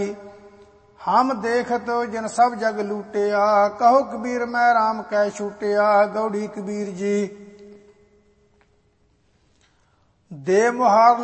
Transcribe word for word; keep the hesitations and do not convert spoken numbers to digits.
ਹਮ ਦੇਖਤ ਜਿਨ ਸਭ ਜਗ ਲੂਟਿਆ, ਕਹੋ ਕਬੀਰ ਮੈਂ ਰਾਮ ਕੈ ਛੂਟਿਆ। ਗੌੜੀ ਕਬੀਰ ਜੀ। ਦੇ ਮੁਹਾਰ